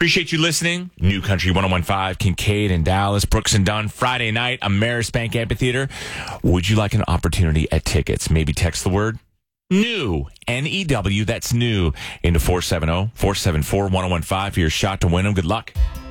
Appreciate you listening. New Country 101.5, Kincaid and Dallas, Brooks and Dunn, Friday night, Ameris Bank Amphitheater. Would you like an opportunity at tickets? Maybe text the word NEW, N-E-W, that's new, into 470-474-1015 for your shot to win them. Good luck.